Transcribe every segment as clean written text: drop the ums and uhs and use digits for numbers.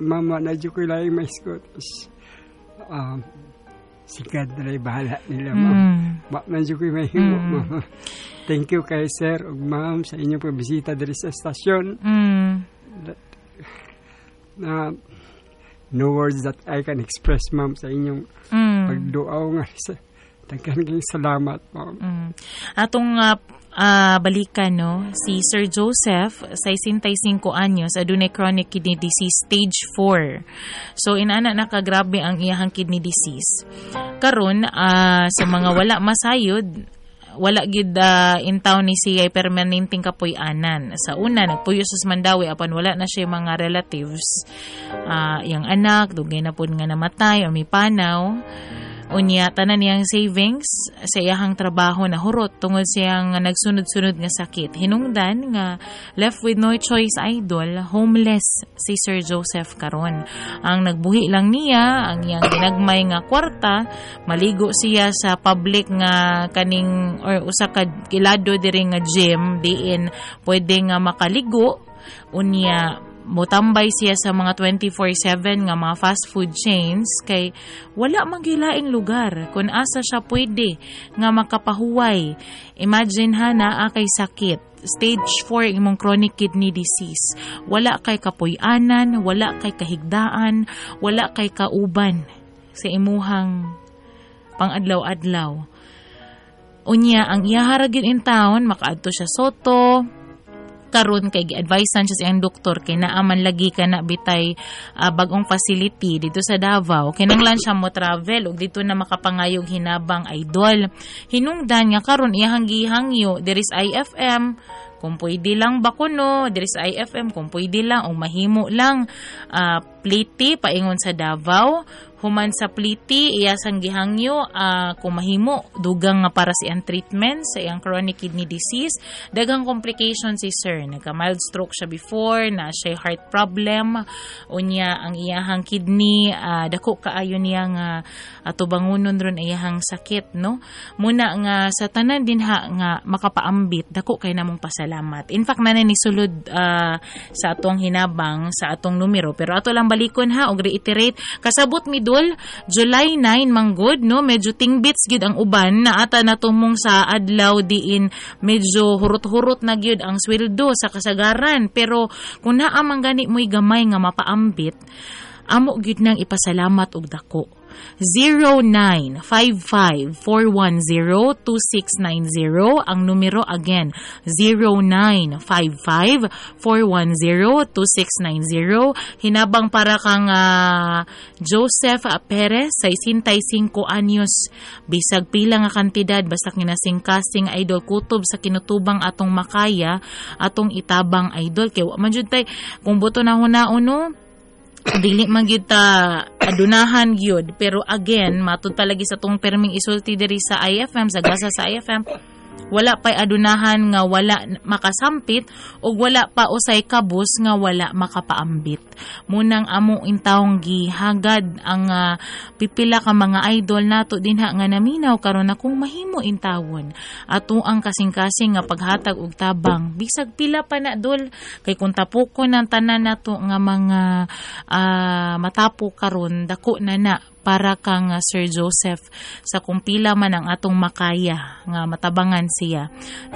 mama na dyan ko lang yung maiskot. Sigad na lang bahala nila, ma'am. Na dyan ko yung mahimo, mama. Thank you kay sir o ma'am sa inyong pagbisita dali sa estasyon. No words that I can express, ma'am, sa inyong pagduaw nga. Tagkan kayong salamat, ma'am. Atong balikan, no, si Sir Joseph, 65 anyos, adunay chronic kidney disease stage 4. So, inana nakagrabe ang iyahang kidney disease. Karon, sa mga wala masayod, wala gid in town ni siya permanenteng kapuy-anan. Sa una, nagpuyo sa Mandawi apan wala na siya mga relatives. Yang anak, dugay na po nga namatay o may panaw. Unya, tanan niyang savings sa iyahang trabaho na hurot tungod siyang nagsunod-sunod nga sakit. Hinungdan nga left with no choice, idol, homeless si Sir Joseph karon. Ang nagbuhi lang niya, ang iyang ginagmay nga kwarta, maligo siya sa public nga kaning or usa ka kilado diri nga gym diin pwede nga makaligo. Unya, mutambay siya sa mga 24/7 nga mga fast food chains kay wala magilaing lugar kung asa siya pwede nga makapahuway. Imagine na kay sakit. Stage 4 imong chronic kidney disease. Wala kay kapuy-anan, wala kay kahigdaan, wala kay kauban sa imuhang pang-adlaw-adlaw. Unya, ang iyaharagin in town, makaadto siya Soto, karon kay gi-advisean siya sa iyang doktor kay naaman lagi ka na bitay bagong facility dito sa Davao. Kinanglan siya mo travel ug dito na makapangayog hinabang, idol. Hinungdan nga karon iyang gihangyo there is IFM kung pwede lang bakuno, there is IFM kung pwede lang o mahimo lang pliti paingon sa Davao. Human sa pliti, iyasang gihangyo, kung mahimo, dugang nga para sa iyang treatment, sa iyang chronic kidney disease. Dagang complication si sir. Nagka-mild stroke siya before, na siya heart problem. Unya, ang iyahang kidney, dako kaayo niya nga tubangunon ron iyahang sakit, no? Muna nga sa tanan din nga makapaambit, dako kay namong pasalamat. In fact, naninisulod sa atong hinabang, sa atong numero. Pero ato lang balikon og reiterate, kasabot mi July 9 manggod, no, medyo tingbits gyud ang uban na ata natumong sa adlaw diin medyo hurot-hurot na gyud ang sweldo sa kasagaran, pero kung naa man gani mo'y gamay nga mapaambit, amo gyud nang ipasalamat og dako. 0955-410-2690 ang numero, again 0955-410-2690. Hinabang para kang Joseph Perez, 65 anyos, bisag pila nga kantidad basta kinasing-kasing, idol, kutob sa kinutubang atong makaya atong itabang, idol, kay wa man jud tay kung buto na hunaon, no, dili man gyud ta adunahan gyud, pero again matud palagi sa tong perming isulti diri sa IFM, sa gasa sa IFM, wala pa'y adunahan nga wala makasampit o wala pa usay kabus nga wala makapaambit. Munang amo intawong gihagad ang pipila ka mga idol nato dinha nga naminaw karon na kung mahimo intawon ato ang kasing-kasing nga paghatag og tabang bisag pila pa na dol, kay kung tapokon ang tanan nato nga mga matapo karon dako na para kang Sir Joseph sa kumpila man ang atong makaya nga matabangan siya.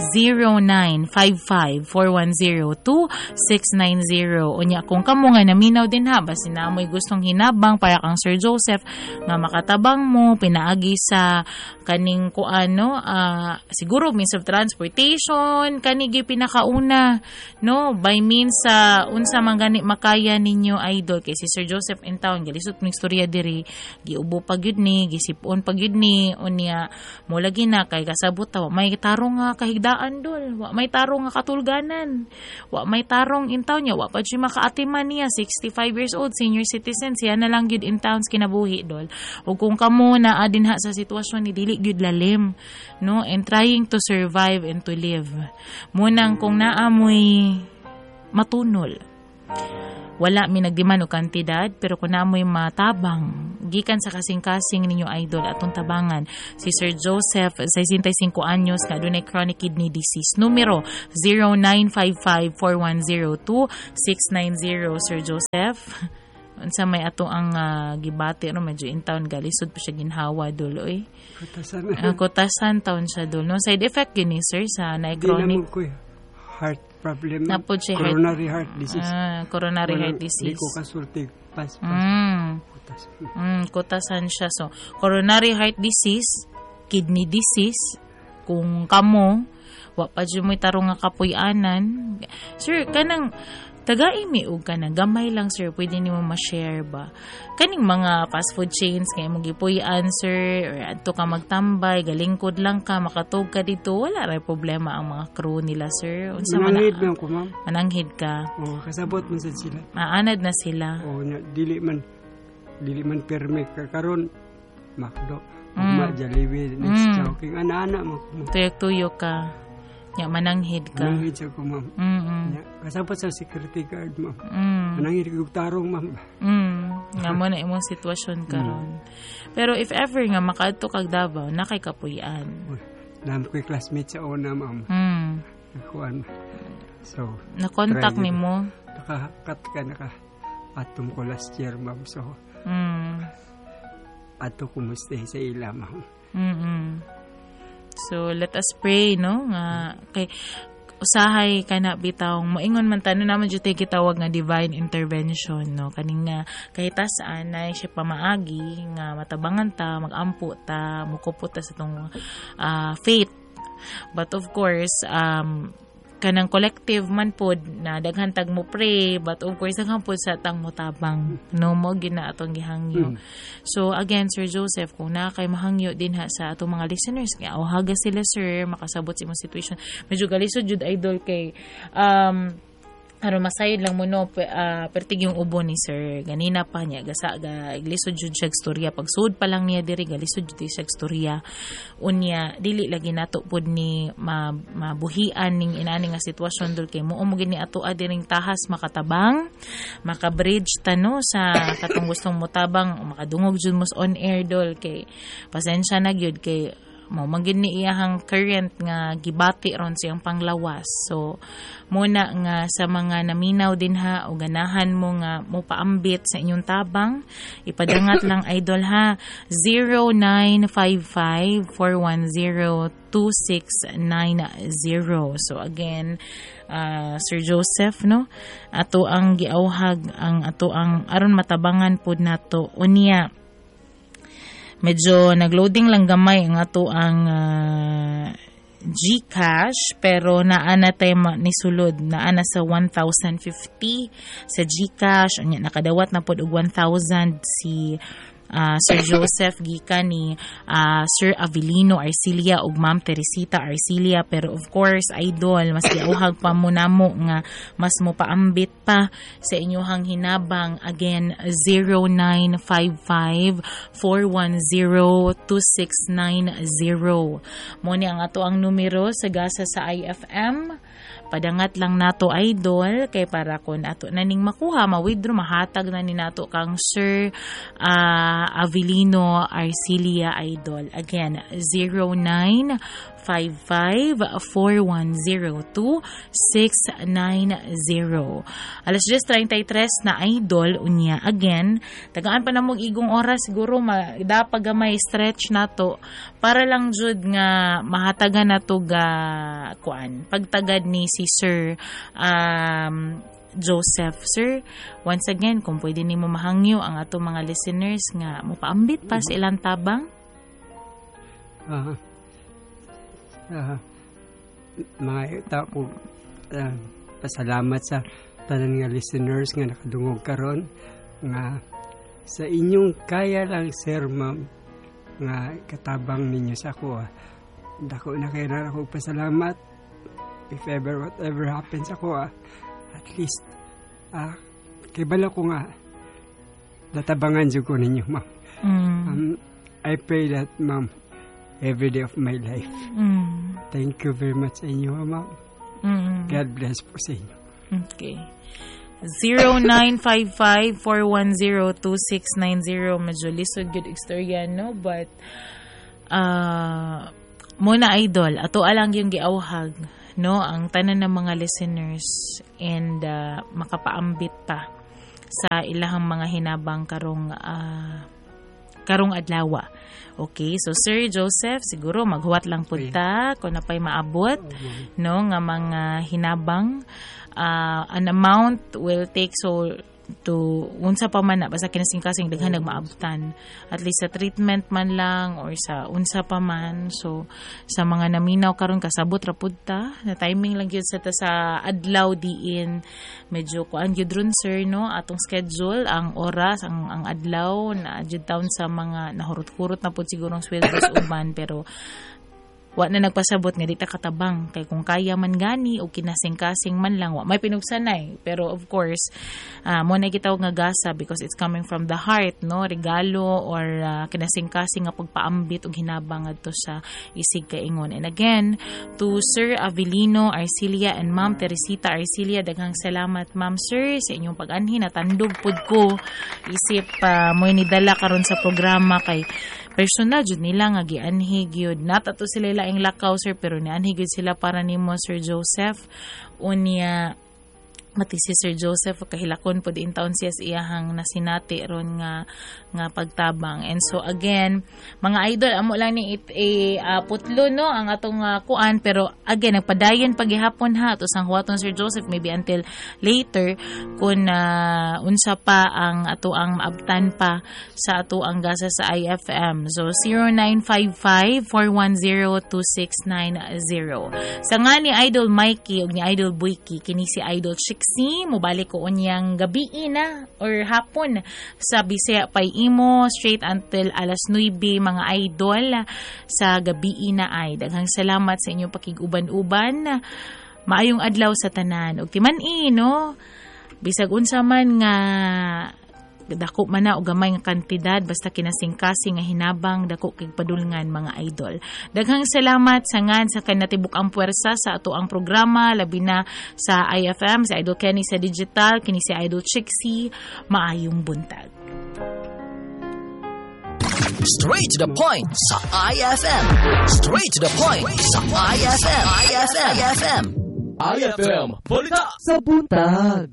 0955-410-2690. Unya kung kamo nga naminaw din ha, basi na mo'y gustong hinabang para kang Sir Joseph nga makatabang mo, pinaagi sa kaning kuano, siguro means of transportation, kanigi pinakauna, no, by means sa unsa man gani makaya ninyo, idol, kay si Sir Joseph in town galisot ng istorya diri, giubo pa gyud ni, gisipon pa gyud ni, unya mo lagi na kay kasabot wa may tarong nga kahigdaan dol, wa may tarong nga katulganan, wa may tarong in town niya, wa pa siya makaatiman niya, 65 years old, senior citizen, siya na lang gyud in towns kinabuhi dol. Ug kung kamo na adinha sa sitwasyon ni dili gyud lalim, no, and trying to survive and to live, munang kung naamoy matunol, wala mi nagdemand og kantidad, pero kung naamoy matabang gikan sa kasing-kasing ninyo, idol, atong tabangan si Sir Joseph, 65 anyos, nga adunay chronic kidney disease. Numero 0955-410-2690. Sir Joseph, Unsa may ato ang gibati no medyo in town galisod pa siya ginhawa duloy. Kutasan taon siya dul. No side effect gini sir sa na chronic heart problem. Napod siya coronary heart disease. Coronary heart disease. Di ko kasulti pas. Kutasan siya. So coronary heart disease, kidney disease, kung kamo wa pa jud mo tarong nga kapuy-anan. Sir, kanang taga-imi og kana gamay lang sir, pwede nimo ma-share ba kaning mga fast food chains kay mo gipuy-an sir, or adto ka magtambay galingkod lang ka makatog ka dito, wala ra problema ang mga crew nila sir. Unsa man mananghid man ko ma'am, mananghid ka kasabot man sad sila, maanad na sila dili man perme karon makdo ugma Jollibee next choking ana mo tuyok ka nya mananghid ka. Mananghid siya ko, ma'am. Kasabot sa security guard, ma'am. Mananghid ko tarong, ma'am. Nga mo na imong sitwasyon karon. Pero if ever nga makaadto kag Davao, nakay kapuy-an. Dam ko classmate sa una, ma'am. Nakuan. So, na-contact nimo? Nakakat ka atom ko last year, ma'am. So, ato kumusta sa ila, ma'am. So let us pray no nga kay usahay kana bitaw moingon man tanon naman jud gitawag nga divine intervention no kaning nga kahit saan na siya pamaagi nga matabangan ta magampo ta mukupot ta sa tong faith, but of course kanang collective man pod na daghan tag mo pray, but of course daghan pod sa tang motabang no mo gina atong gihangyo. So again Sir Joseph, kung na kay mahangyo din ha sa atong mga listeners nga awhaga sila sir makasabot sa imong situation, medyo galisod jud idol kay aron masayod lang mo no pertig yung ubo ni sir ganina pa niya galisod jud siya istorya pagsud pa lang niya diri galisod jud siya istorya unya dili lagi nato pod ni mabuhian ning inani nga sitwasyon dul kay mo gini ato diring tahas makatabang makabridge tano sa katong gustong motabang makadungog jud mo on air dol kay pasensya na gyud kay mo magin ni iyahang current nga gibati ron siyang panglawas. So muna nga sa mga naminaw din ha o ganahan mo nga mo paambit sa inyong tabang, ipadangat lang idol ha 0955-410-2690. So again Sir Joseph no ato ang giawhag ang ato ang aron matabangan pod nato unya. Medyo nagloading lang gamay ang ato ang GCash pero naa na tayo ni sulod naa na sa 1,050 sa GCash unya nakadawat na pod og 1,000 si Sir Joseph gikan ni Sir Avelino Arcilia ug Ma'am Teresita Arcilia, pero of course idol mas giauhag pa mo namo nga mas mo paambit pa sa inyohang hinabang. Again 0955-410-2690 mo ni ang ato ang numero sa gasa sa IFM. Padangat lang nato idol kay para kun ato na ning makuha ma-withdraw mahatag na ni nato kang Sir Avelino Arcilia idol. Again 0955-410-2690. Alas 10:33 na idol unya. Again tagaan pa namog igong oras siguro dapat gamay stretch nato para lang jud nga mahatagan nato ga kuan pagtagad ni si Sir Joseph. Sir, once again, kung pwede nimo mahangyo ang ato mga listeners nga mopaambit pa sa ilang tabang. Mga tao pasalamat sa tanan nga listeners nga nakadungog karon nga sa inyong kaya lang sir ma'am nga katabang ninyo sa ako. Dako na kay ra ako pasalamat. If ever, whatever happens ako, at least, kay bala ko nga, natabangan dyan ko ninyo, ma'am. I pray that, ma'am, every day of my life. Thank you very much sa inyo, ma'am. God bless po sa inyo. Okay. 0955-410-2690. Medyo lisod good istorya, no? But, muna idol, ato alang yung giawhag, no, ang tanan ng mga listeners and makapaambit pa sa ilahang mga hinabang karong adlaw. Okay, so Sir Joseph, siguro maghuwat lang pud ta kung napay maabot no nga mga hinabang. An amount will take to unsa pa man na basta kinasing-kasing daghan nagmaabtan, at least sa treatment man lang or sa unsa pa man. So sa mga naminaw karon kasabot ra pud ta na timing lang gyud sa adlaw diin medyo kuan gyud ron sir no atong schedule, ang oras, ang adlaw na gyud taon sa mga nahurot-hurot na pud siguro ang sweldos uban, pero wa na nagpasabot nga di ta katabang kay kung kaya man gani o kinasing-kasing man lang wa may pinugsanay, pero of course mo na gitawag nga gasa because it's coming from the heart no, regalo or kinasing-kasing nga pagpaambit og hinabang adto sa isig kaingon. And again to Sir Avelino Arcilia and Ma'am Teresita Arcilia, daghang salamat ma'am sir sa inyong pag-anhi, natandog pud ko isip mo ni dala karon sa programa kay personal jud nila nga gianhig yun. Natato sila laing lakaw sir, pero nianhig yun sila para nimo Sir Joseph. Unya mati si Sir Joseph kahilakon po din taon siya sa iyahang nasinati ron nga pagtabang. And so again mga idol, amo lang ni putlo no ang atong kuan, pero again nagpadayon paghihapon ha to sang huwaton Sir Joseph maybe until later kung unsa pa ang ato ang maabtan pa sa ato ang gasa sa IFM. So 0955-410-2690. Sa nga ni Idol Mikey ug ni Idol Buiki, kini si Idol Chicks mubalik ko unyang gabi na or hapon sa Bisaya pay imo straight until alas 9 mga idol sa gabi na ay. Daghang salamat sa inyong pakiguban-uban. Maayong adlaw sa tanan. Og timan no bisag unsa man nga dako man na o gamay nga kantidad basta kinasing-kasing nga hinabang dako kay padulngan mga idol. Daghang salamat sa ngan sa kanatibuk-ang puwersa sa ato ang programa labi na sa IFM, sa Idol Kenny sa digital, kini si Idol Chixie. Maayong buntag. Straight to the point sa IFM. Straight to the point sa IFM. IFM Balita sa buntag.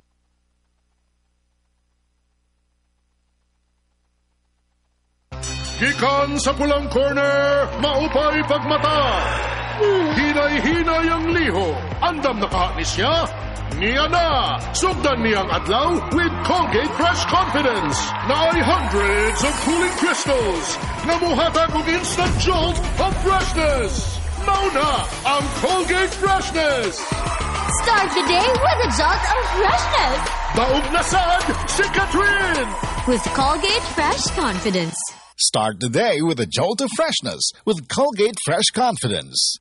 Gikan sa pulang corner, maupay pagmata. Hinay-hinay ang liho, andam nakahanis niya. Niya na, sugdan niyang adlaw with Colgate Fresh Confidence na ay hundreds of cooling crystals na muhatag og instant jolt of freshness. Mauna ang Colgate Freshness. Start the day with a jolt of freshness. Daog na sad si Catherine. With Colgate Fresh Confidence. Start the day with a jolt of freshness with Colgate Fresh Confidence.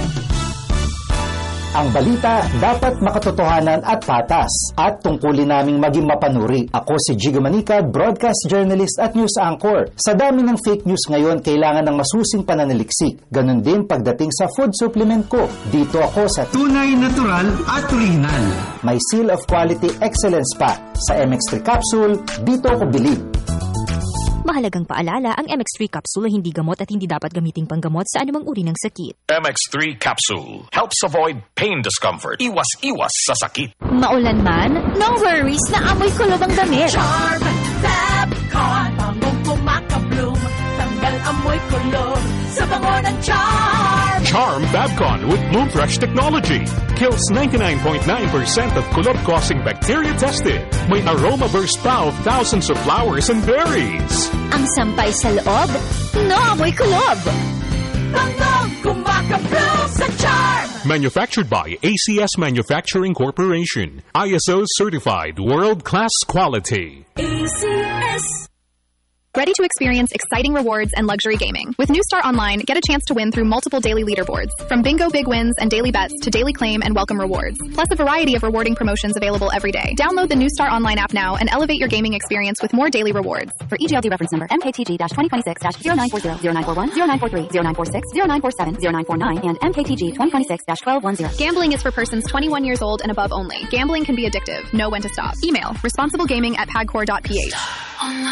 Ang balita dapat makatotohanan at patas at tungkulin naming maging mapanuri. Ako si Jigo Manica, broadcast journalist at news anchor. Sa dami ng fake news ngayon, kailangan ng masusing pananaliksik. Ganon din pagdating sa food supplement ko. Dito ako sa tunay, natural at original. May seal of quality excellence pa. Sa MX3 capsule, dito ako bilib. Mahalagang paalala, ang MX3 capsule ay hindi gamot at hindi dapat gamiting panggamot sa anumang uri ng sakit. MX3 capsule helps avoid pain discomfort. Iwas sa sakit. Maulan man, no worries na amoy kulob ang damit. Charm Fabcon, bangong kumakabloom, tanggal amoy kulob sa bango ng Charm. Charm Fabcon with Bloom Fresh technology kills 99.9% of kulob-causing bacteria tested. May aroma burst pa of thousands of flowers and berries. Ang sampay sa loob, no amoy kulob. Bangong kumakabloom sa Charm. Manufactured by ACS Manufacturing Corporation. ISO certified world-class quality. ACS. Ready to experience exciting rewards and luxury gaming? With New Star Online, get a chance to win through multiple daily leaderboards. From bingo big wins and daily bets to daily claim and welcome rewards. Plus a variety of rewarding promotions available every day. Download the New Star Online app now and elevate your gaming experience with more daily rewards. For EGLD reference number MKTG-2026-0940, 0941, 0943, 0946, 0947, 0949, and MKTG 2026-1210. Gambling is for persons 21 years old and above only. Gambling can be addictive. Know when to stop. Email responsiblegaming@pagcor.ph. Online.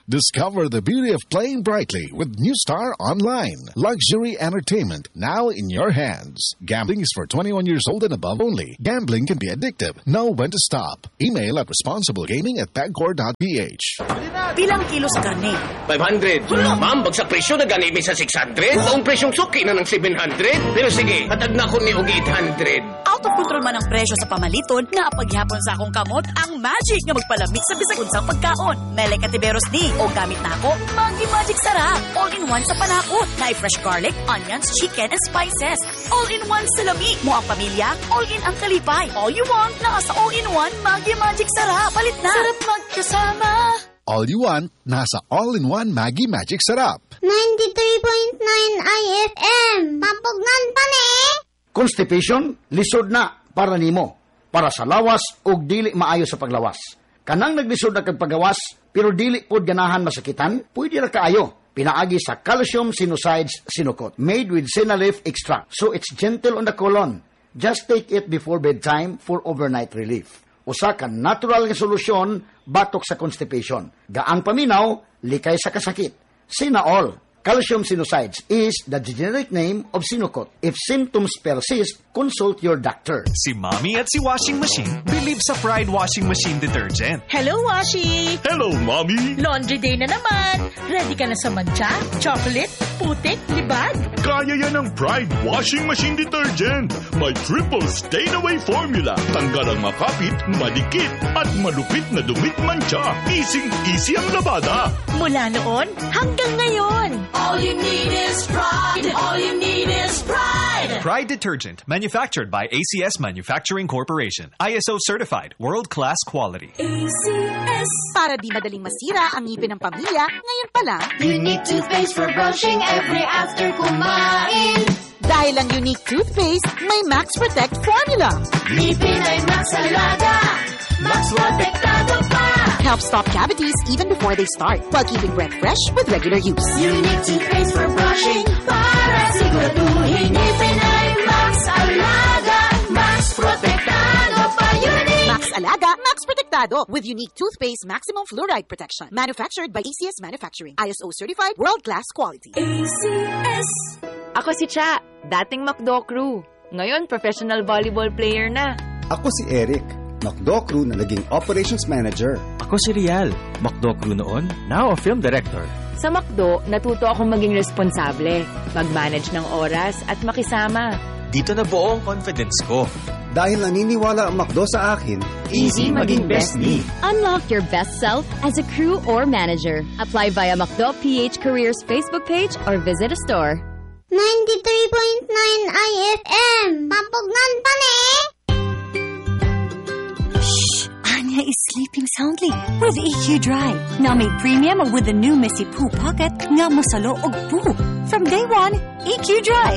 Discover the beauty of playing brightly with New Star Online. Luxury entertainment now in your hands. Gambling is for 21 years old and above only. Gambling can be addictive. Know when to stop. Email at responsiblegaming@pagcor.ph. Bilang kilo sa karne? 500. Ma'am, bagsak presyo na ganimi sa 600. Ang presyong suki na ng 700. Pero sige, hatag na ko ni og 800. Out of control man ang presyo sa pamaliton, nga paghihapon sa akong kamot, ang magic nga magpalamig sa bisag unsang pagkaon. Melek Katiberos ni, o gamit na ako, Magic Sarap. All-in-one sa panakot. Na fresh garlic, onions, chicken, and spices. All-in-one sa lami. Mo ang pamilya, all-in ang kalipay. All you want, nasa all-in-one Magic Sarap. Palit na. Sarap magkasama. All you want, nasa all-in-one Maggi Magic Sarap. 93.9 IFM. Papugnan pa ni. Constipation, lisod na para nimo. Para sa lawas ug dili maayo sa paglawas. Kanang naglisod na kag paggawas, pero dili pod ganahan masakitan, pwede ra kaayo. Pinaagi sa Calcium Sinusides Sinukot, made with Sinalef extract, so it's gentle on the colon. Just take it before bedtime for overnight relief. Usa ka natural nga solusyon batok sa constipation. Gaang paminaw, likay sa kasakit. Sinaol, Calcium Sinusides is the generic name of Sinukot. If symptoms persist, consult your doctor. Si Mommy at si Washing Machine believe sa Pride Washing Machine Detergent. Hello, Washi! Hello, Mommy! Laundry day na naman. Ready ka na sa mancha, chocolate, putik, libag? Kaya yan ang Pride Washing Machine Detergent. May triple stain-away formula. Tanggal ang makapit, madikit, at malupit na dumit mancha. Easy ang labada. Mula noon hanggang ngayon. All you need is pride. All you need is pride. Pride Detergent, manufactured by ACS Manufacturing Corporation. ISO certified, world-class quality. ACS. Para di madaling masira ang ngipin ng pamilya, ngayon pa lang. Unique toothpaste for brushing every after kumain. Dahil ang unique toothpaste, may Max Protect formula. Ngipin ay Max Alaga. Max Protektado pa. Helps stop cavities even before they start, while keeping breath fresh with regular use. Unique toothpaste for brushing para siguraduhin ngipin ay Max Alaga. Max Protektado pa. Unique. Max Alaga, Max Protektado with unique toothpaste maximum fluoride protection. Manufactured by ACS Manufacturing. ISO certified, world-class quality. ACS. Ako si Cha, dating McDo crew. Ngayon, professional volleyball player na. Ako si Eric, McDo crew na naging operations manager. Ako si Rial, McDo crew noon, now a film director. Sa McDo, natuto akong maging responsable, mag-manage ng oras at makisama. Dito na buo ang confidence ko. Dahil naniniwala ang McDo sa akin, easy maging best me. Unlock your best self as a crew or manager. Apply via McDo PH Careers Facebook page or visit a store. 93.9 IFM. Papugnan pa ni. Shh! Anya is sleeping soundly with EQ Dry. Now made premium with the new Messy Poo Pocket nga mosalo og poo. From day one, EQ Dry.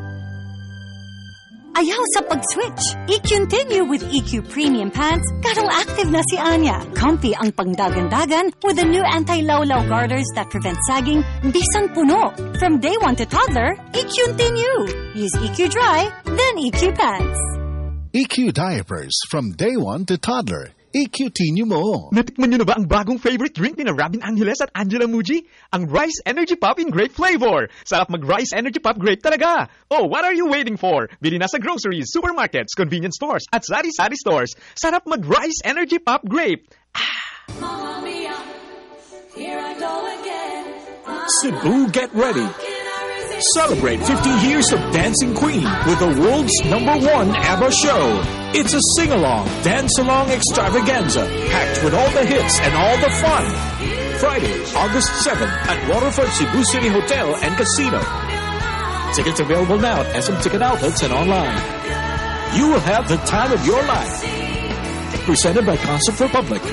Ayaw sa pag-switch. I-continue with EQ Premium Pants. Karong active na si Anya. Comfy ang pangdagan-dagan with the new anti-lawlaw garters that prevent sagging. Bisan puno. From day one to toddler, I-continue. Use EQ Dry, then EQ Pants. EQ Diapers from day one to toddler. EQ-tinyo mo. Natikman nyo na ba ang bagong favorite drink ni Robin Angeles at Angela Muji? Ang Rice Energy Pop in grape flavor. Sarap mag-Rice Energy Pop grape talaga. Oh, what are you waiting for? Bili na sa groceries, supermarkets, convenience stores, at sari-sari stores. Sarap mag-Rice Energy Pop grape. Mamma mia, here I go again. Cebu, get ready. Celebrate 50 years of Dancing Queen with the world's #1 ABBA show. It's a sing-along, dance-along extravaganza packed with all the hits and all the fun. Friday, August 7th at Waterfront Cebu City Hotel and Casino. Tickets available now at SM Ticket Outlets and online. You will have the time of your life. Presented by Concert Republic.